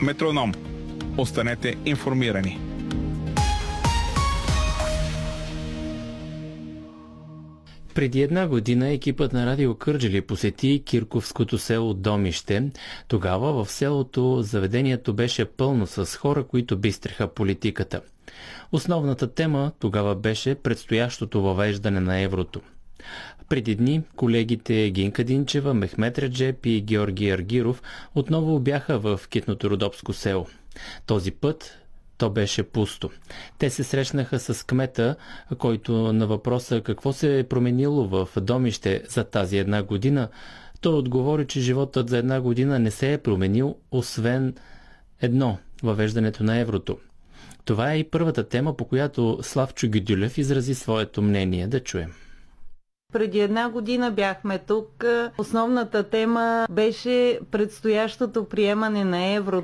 Метроном. Останете информирани. Преди една година екипът на Радио Кърджали посети кирковското село Домище. Тогава в селото заведението беше пълно с хора, които бистреха политиката. Основната тема тогава беше предстоящото въвеждане на еврото. Преди дни колегите Гинка Динчева, Мехмет Реджеп и Георги Аргиров отново бяха в Китното Родопско село. Този път то беше пусто. Те се срещнаха с кмета, който на въпроса какво се е променило в Домище за тази една година, той отговори, че животът за една година не се е променил, освен едно – въвеждането на еврото. Това е и първата тема, по която Славчо Гюдюлев изрази своето мнение. Да чуем. Преди една година бяхме тук. Основната тема беше предстоящото приемане на еврото.